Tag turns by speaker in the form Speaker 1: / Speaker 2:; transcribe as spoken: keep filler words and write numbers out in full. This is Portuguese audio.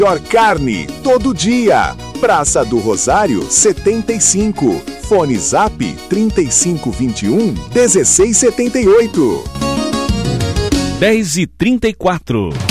Speaker 1: Melhor carne, todo dia. Praça do Rosário, setenta e cinco. Fone Zap, trinta e cinco, vinte e um, dezesseis, setenta e oito.
Speaker 2: dez e trinta e quatro.